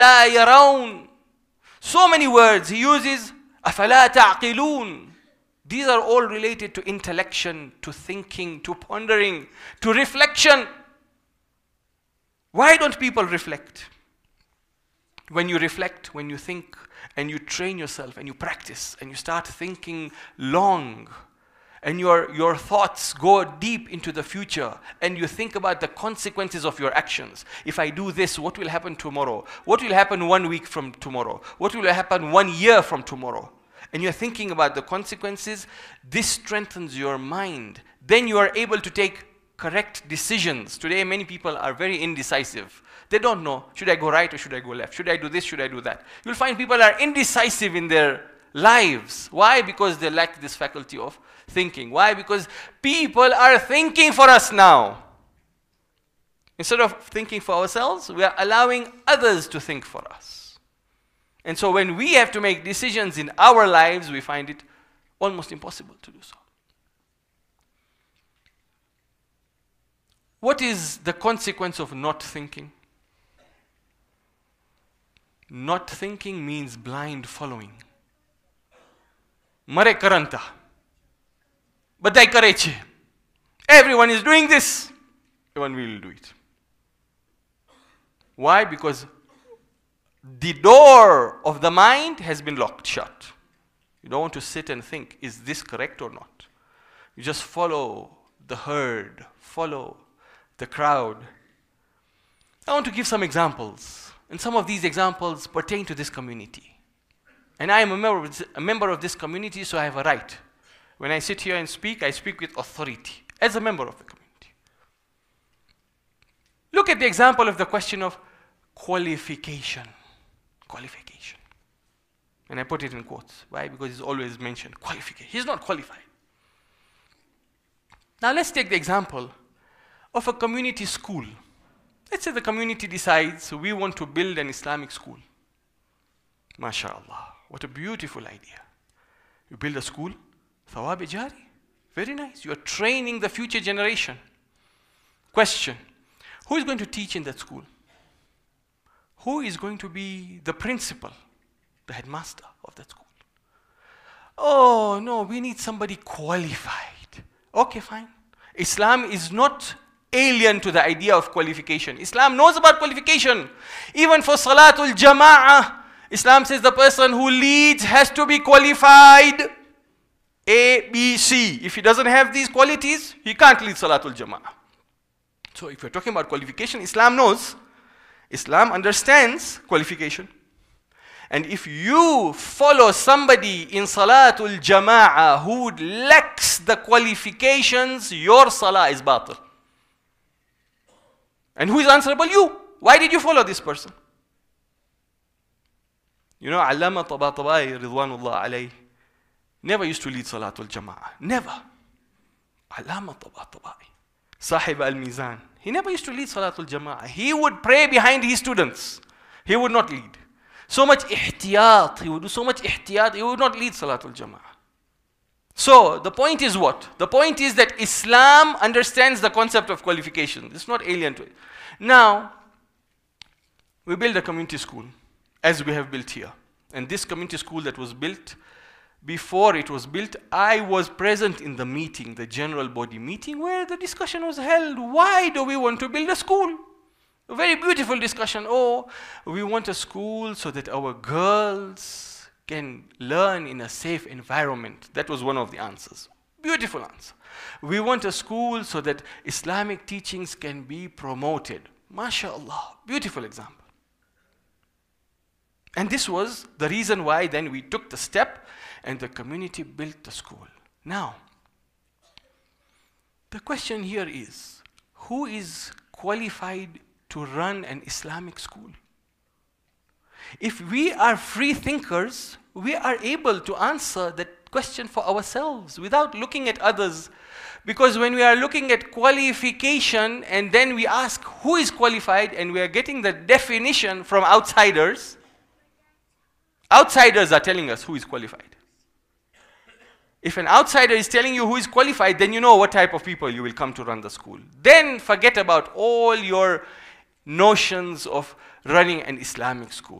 لا يرون. So many words he uses. أفلا تعقلون. These are all related to intellection, to thinking, to pondering, to reflection. Why don't people reflect? When you reflect, when you think, and you train yourself, and you practice, and you start thinking long, and your thoughts go deep into the future, and you think about the consequences of your actions. If I do this, what will happen tomorrow? What will happen 1 week from tomorrow? What will happen 1 year from tomorrow? And you're thinking about the consequences, this strengthens your mind. Then you are able to take correct decisions. Today, many people are very indecisive. They don't know, should I go right or should I go left? Should I do this, should I do that? You'll find people are indecisive in their lives. Why? Because they lack this faculty of thinking. Why? Because people are thinking for us now. Instead of thinking for ourselves, we are allowing others to think for us. And so when we have to make decisions in our lives, we find it almost impossible to do so. What is the consequence of not thinking? Not thinking means blind following. Mare karanta. Badai kareche. Everyone is doing this. Everyone will do it. Why? Because the door of the mind has been locked shut. You don't want to sit and think, is this correct or not? You just follow the herd, follow the crowd. I want to give some examples. And some of these examples pertain to this community. And I am a member of this community, so I have a right. When I sit here and speak, I speak with authority as a member of the community. Look at the example of the question of qualification. Qualification. And I put it in quotes. Why? Because it's always mentioned. Qualification. He's not qualified. Now let's take the example of a community school. Let's say the community decides we want to build an Islamic school. MashaAllah. What a beautiful idea. You build a school. Thawab jari. Very nice. You are training the future generation. Question. Who is going to teach in that school? Who is going to be the principal, the headmaster of that school? Oh, no, we need somebody qualified. Okay, fine. Islam is not alien to the idea of qualification. Islam knows about qualification. Even for Salatul Jama'ah, Islam says the person who leads has to be qualified. A, B, C. If he doesn't have these qualities, he can't lead Salatul Jama'ah. So if you're talking about qualification, Islam knows. Islam understands qualification. And if you follow somebody in Salatul Jama'ah who lacks the qualifications, your Salah is batil. And who is answerable? You. Why did you follow this person? You know, Allama Tabatabai, Ridwanullah alayh, never used to lead Salatul Jama'ah. Never. Allama Tabatabai, Sahib al-Mizan. He never used to lead Salatul Jama'ah. He would pray behind his students. He would not lead. So much ihtiyat. He would do so much ihtiyat. He would not lead Salatul Jama'ah. So the point is what? The point is that Islam understands the concept of qualification. It's not alien to it. Now, we build a community school, as we have built here. And this community school that was built, before it was built, I was present in the meeting, the general body meeting, where the discussion was held. Why do we want to build a school? A very beautiful discussion. Oh, we want a school so that our girls can learn in a safe environment. That was one of the answers. Beautiful answer. We want a school so that Islamic teachings can be promoted. MashaAllah. Beautiful example. And this was the reason why then we took the step and the community built the school. Now, the question here is, who is qualified to run an Islamic school? If we are free thinkers, we are able to answer that question for ourselves without looking at others. Because when we are looking at qualification and then we ask who is qualified and we are getting the definition from outsiders, outsiders are telling us who is qualified. If an outsider is telling you who is qualified, then you know what type of people you will come to run the school. Then forget about all your notions of running an Islamic school.